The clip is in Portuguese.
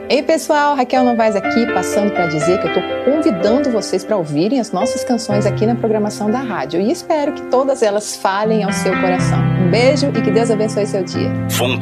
Ei pessoal, Raquel Novaes aqui, passando para dizer que eu estou convidando vocês para ouvirem as nossas canções aqui na programação da rádio e espero que todas elas falem ao seu coração. Um beijo e que Deus abençoe seu dia.